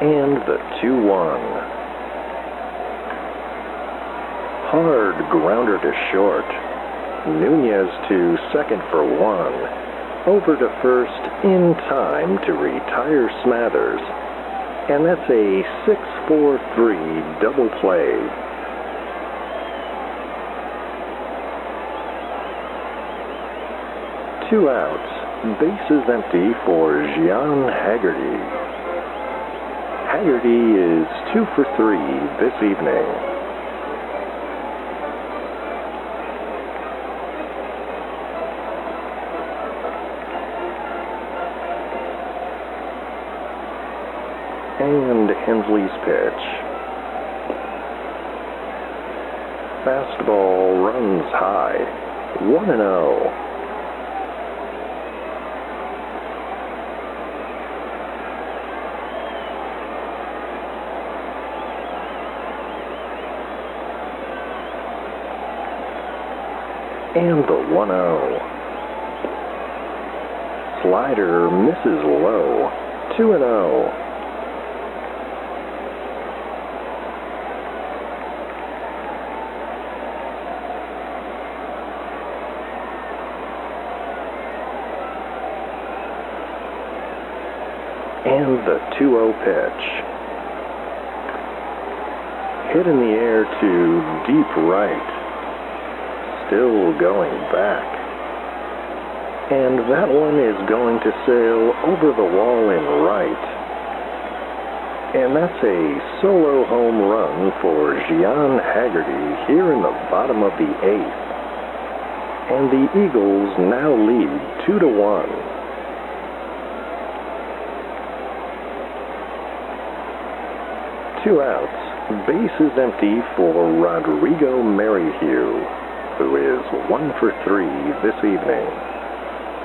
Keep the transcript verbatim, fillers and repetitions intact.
And the two one. Hard grounder to short. Nunez to second for one. Over to first in time to retire Smathers. And that's a six four three double play. Two outs. Bases empty for Gian Haggerty. Haggerty is two for three this evening. And Hensley's pitch. Fastball runs high. one and oh. And the one oh. Slider misses low. two and oh. And the two oh pitch. Hit in the air to deep right. Still going back. And that one is going to sail over the wall in right. And that's a solo home run for Gian Haggerty here in the bottom of the eighth. And the Eagles now lead two to one. Two outs, bases empty for Rodrigo Merrihew, who is one for three this evening.